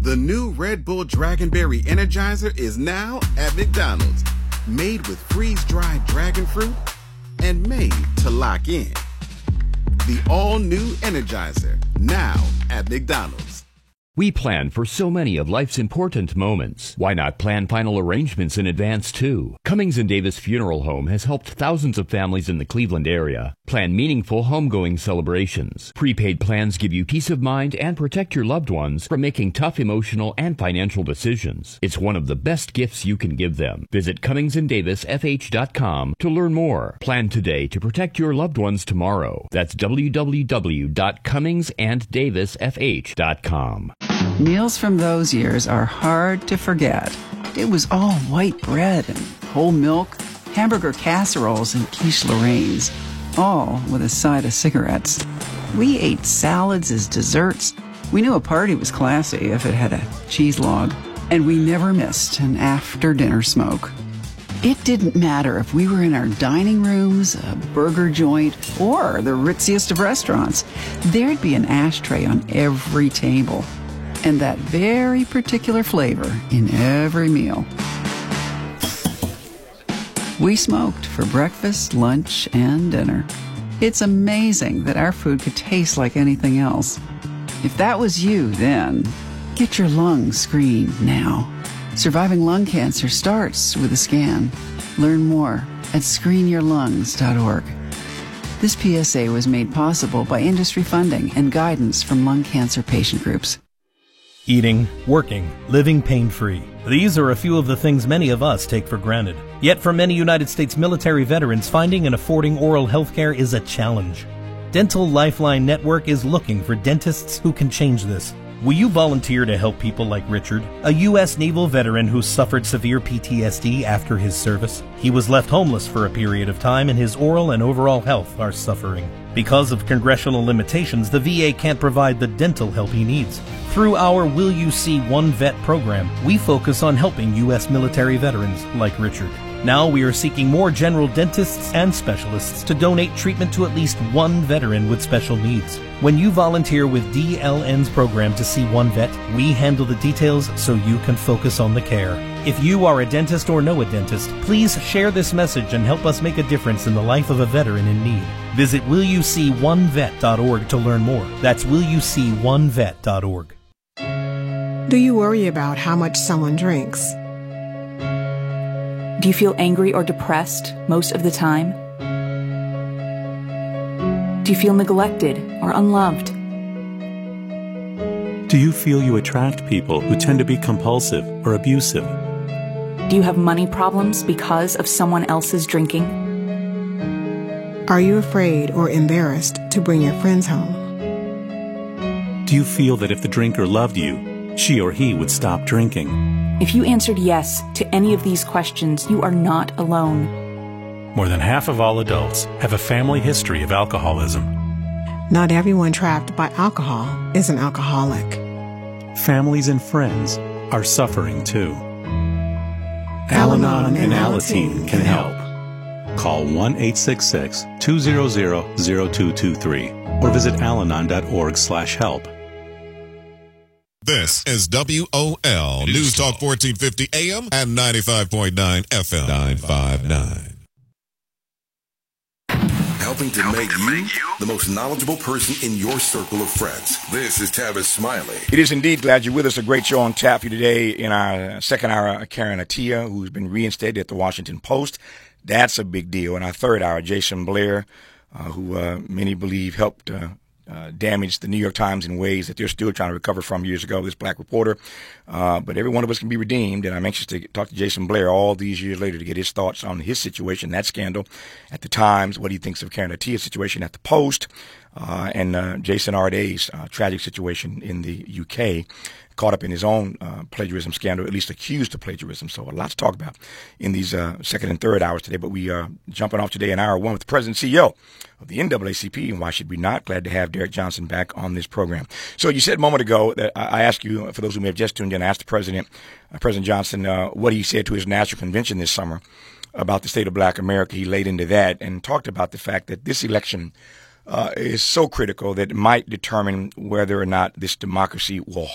The new Red Bull Dragonberry Energizer is now at McDonald's. Made with freeze-dried dragon fruit and made to lock in. The all-new Energizer, now at McDonald's. We plan for so many of life's important moments. Why not plan final arrangements in advance, too? Cummings & Davis Funeral Home has helped thousands of families in the Cleveland area plan meaningful homegoing celebrations. Prepaid plans give you peace of mind and protect your loved ones from making tough emotional and financial decisions. It's one of the best gifts you can give them. Visit CummingsandDavisFH.com to learn more. Plan today to protect your loved ones tomorrow. That's www.CummingsandDavisFH.com. Meals from those years are hard to forget. It was all white bread and whole milk, hamburger casseroles and quiche Lorraines, all with a side of cigarettes. We ate salads as desserts. We knew a party was classy if it had a cheese log, and we never missed an after-dinner smoke. It didn't matter if we were in our dining rooms, a burger joint, or the ritziest of restaurants. There'd be an ashtray on every table, and that very particular flavor in every meal. We smoked for breakfast, lunch, and dinner. It's amazing that our food could taste like anything else. If that was you then, get your lungs screened now. Surviving lung cancer starts with a scan. Learn more at screenyourlungs.org. This PSA was made possible by industry funding and guidance from lung cancer patient groups. Eating, working, living pain-free. These are a few of the things many of us take for granted. Yet for many United States military veterans, finding and affording oral health care is a challenge. Dental Lifeline Network is looking for dentists who can change this. Will you volunteer to help people like Richard, a U.S. naval veteran who suffered severe PTSD after his service? He was left homeless for a period of time, and his oral and overall health are suffering. Because of congressional limitations, the VA can't provide the dental help he needs. Through our Will You See One Vet program, we focus on helping U.S. military veterans like Richard. Now we are seeking more general dentists and specialists to donate treatment to at least one veteran with special needs. When you volunteer with DLN's program to see one vet, we handle the details so you can focus on the care. If you are a dentist or know a dentist, please share this message and help us make a difference in the life of a veteran in need. Visit willyouseeonevet.org to learn more. That's willyouseeonevet.org. Do you worry about how much someone drinks? Do you feel angry or depressed most of the time? Do you feel neglected or unloved? Do you feel you attract people who tend to be compulsive or abusive? Do you have money problems because of someone else's drinking? Are you afraid or embarrassed to bring your friends home? Do you feel that if the drinker loved you, she or he would stop drinking? If you answered yes to any of these questions, you are not alone. More than half of all adults have a family history of alcoholism. Not everyone trapped by alcohol is an alcoholic. Families and friends are suffering too. Al-Anon and Alateen can help. Call 1-866-200-0223 or visit alanon.org/help. This is WOL News Talk 1450 AM and 95.9 FM 959. Helping to make you the most knowledgeable person in your circle of friends. This is Tavis Smiley. It is indeed glad you're with us. A great show on tap for you today. In our second hour, Karen Attiah, who's been reinstated at the Washington Post. That's a big deal. In our third hour, Jason Blair, who many believe helped damage the New York Times in ways that they're still trying to recover from years ago, this black reporter. But every one of us can be redeemed, and I'm anxious to talk to Jason Blair all these years later to get his thoughts on his situation, that scandal at the Times, what he thinks of Karen Attiah's situation at the Post, and Jason Arday's tragic situation in the UK, caught up in his own plagiarism scandal, at least accused of plagiarism. So a lot to talk about in these second and third hours today. But we are jumping off today in hour one with the President and CEO of the NAACP, and why should we not? Glad to have Derek Johnson back on this program. So you said a moment ago that I asked you, for those who may have just tuned in, I asked the President, President Johnson, what he said to his national convention this summer about the state of black America. He laid into that and talked about the fact that this election is so critical that it might determine whether or not this democracy will